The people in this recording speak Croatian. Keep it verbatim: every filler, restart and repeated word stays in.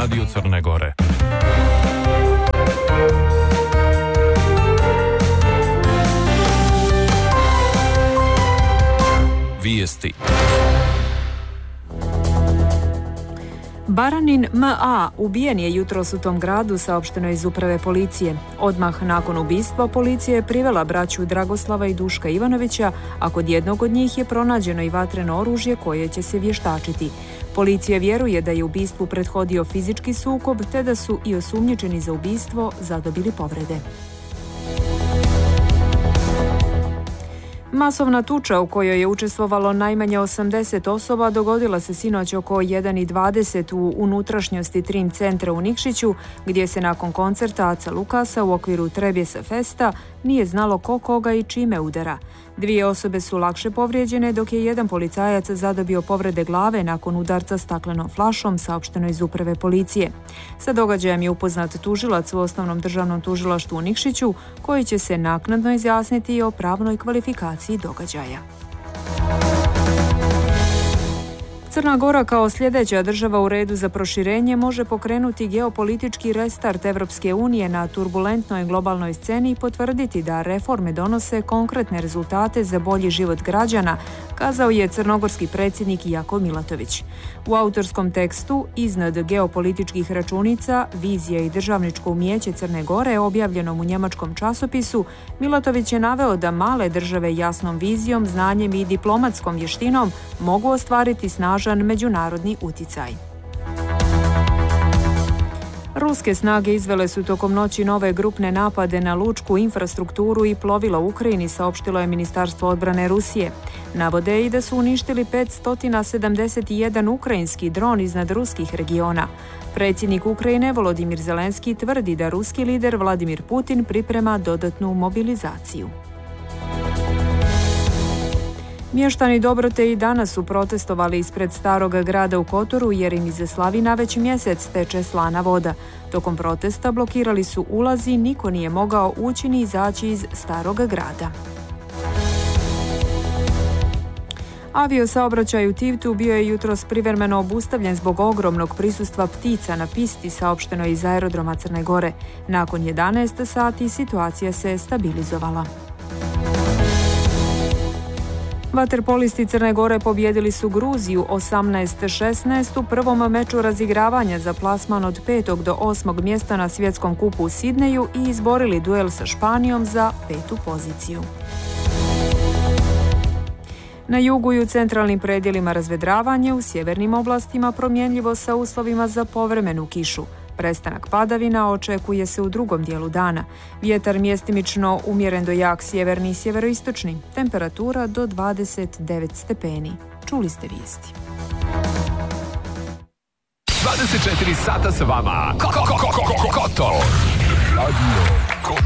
Radio Crne Gore. Vijesti. Baranin M A ubijen je jutros u tom gradu, saopšteno iz uprave policije. Odmah nakon ubistva policija je privela braću Dragoslava i Duška Ivanovića, a kod jednog od njih je pronađeno i vatreno oružje koje će se vještačiti. Policija vjeruje da je ubistvu prethodio fizički sukob, te da su i osumnjičeni za ubistvo zadobili povrede. Masovna tuča u kojoj je učestvovalo najmanje osamdeset osoba dogodila se sinoć oko jedan i dvadeset u unutrašnjosti Trim centra u Nikšiću, gdje se nakon koncerta Aca Lukasa u okviru Trebjesa festa nije znalo ko koga i čime udara. Dvije osobe su lakše povrijeđene, dok je jedan policajac zadobio povrede glave nakon udarca staklenom flašom, saopšteno iz uprave policije. Sa događajem je upoznat tužilac u Osnovnom državnom tužilaštvu u Nikšiću, koji će se naknadno izjasniti o pravnoj kvalifikaciji događaja. Crna Gora kao sljedeća država u redu za proširenje može pokrenuti geopolitički restart Evropske unije na turbulentnoj globalnoj sceni i potvrditi da reforme donose konkretne rezultate za bolji život građana, kazao je crnogorski predsjednik Jakov Milatović. U autorskom tekstu Iznad geopolitičkih računica, vizija i državničko umijeće Crne Gore, objavljenom u njemačkom časopisu, Milatović je naveo da male države jasnom vizijom, znanjem i diplomatskom vještinom mogu ostvariti snažan međunarodni uticaj. Ruske snage izvele su tokom noći nove grupne napade na lučku infrastrukturu i plovila u Ukrajini, saopštilo je Ministarstvo odbrane Rusije. Navode i da su uništili petsto sedamdeset jedan ukrajinski dron iznad ruskih regiona. Predsjednik Ukrajine Volodimir Zelenski tvrdi da ruski lider Vladimir Putin priprema dodatnu mobilizaciju. Mještani Dobrote i danas su protestovali ispred Starog grada u Kotoru jer im iza slavina već mjesec teče slana voda. Tokom protesta blokirali su ulazi, niko nije mogao ući ni izaći iz Starog grada. Aviosaobraćaj u Tivtu bio je jutros privremeno obustavljen zbog ogromnog prisustva ptica na pisti, saopšteno iz aerodroma Crne Gore. Nakon jedanaest sati situacija se stabilizovala. Vaterpolisti Crne Gore pobjedili su Gruziju osamnaest šesnaest u prvom meču razigravanja za plasman od petog do osmog mjesta na svjetskom kupu u Sidneju i izborili duel sa Španijom za petu poziciju. Na jugu i u centralnim predjelima razvedravanje, u sjevernim oblastima promjenljivo sa uslovima za povremenu kišu. Prestanak padavina očekuje se u drugom dijelu dana. Vjetar mjestimično umjeren do jak sjeverni i sjeveroistočni. Temperatura do dvadeset devet stepeni. Čuli ste vijesti. dvadeset četiri sata sa vama. Kotor. Radio